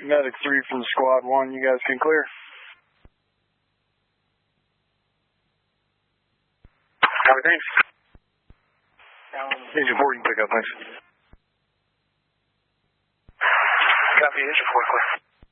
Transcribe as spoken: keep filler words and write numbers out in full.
Medic three from Squad one, you guys can clear. Copy, thanks. Agent four, you can pick up, thanks. Copy, Agent four, clear.